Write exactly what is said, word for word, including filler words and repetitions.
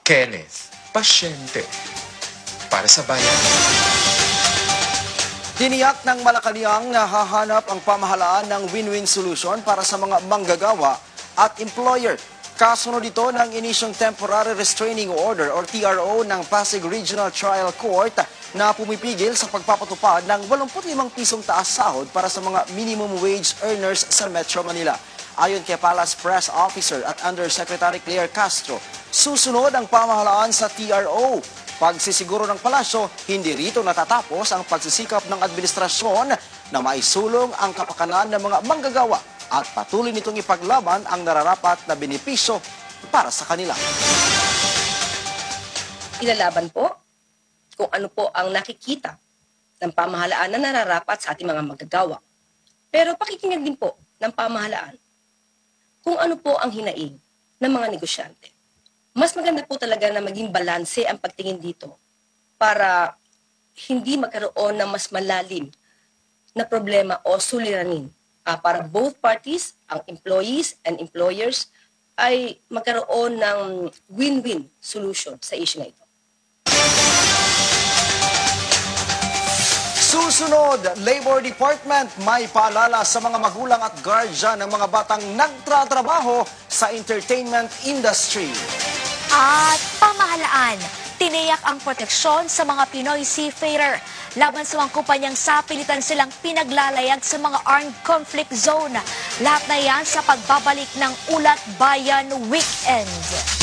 Kenneth, pasyente. Para sa bayan. Tiniyak ng Malacanang na hahanap ang pamahalaan ng win-win solution para sa mga manggagawa at employer. Kasunod ito ng inisyong Temporary Restraining Order o T R O ng Pasig Regional Trial Court na pumipigil sa pagpapatupad ng walumput limang pisong taas sahod para sa mga minimum wage earners sa Metro Manila. Ayon kay Palace Press Officer at Undersecretary Claire Castro, susunod ang pamahalaan sa T R O. Pagsisiguro ng palasyo, hindi rito natatapos ang pagsisikap ng administrasyon na maisulong ang kapakanan ng mga manggagawa at patuloy nitong ipaglaban ang nararapat na benepisyo para sa kanila. Ilalaban po kung ano po ang nakikita ng pamahalaan na nararapat sa ating mga manggagawa. Pero pakikinggan din po ng pamahalaan kung ano po ang hinaing ng mga negosyante. Mas maganda po talaga na maging balanse ang pagtingin dito para hindi magkaroon ng mas malalim na problema o suliranin uh, para both parties, ang employees and employers, ay magkaroon ng win-win solution sa issue na ito. Susunod, Labor Department may paalala sa mga magulang at guardian ng mga batang nagtratrabaho sa entertainment industry. At pamahalaan, tiniyak ang proteksyon sa mga Pinoy seafarer laban sa mga kumpanyang sapilitan silang pinaglalayag sa mga armed conflict zone. Lahat na yan sa pagbabalik ng Ulat Bayan Weekend.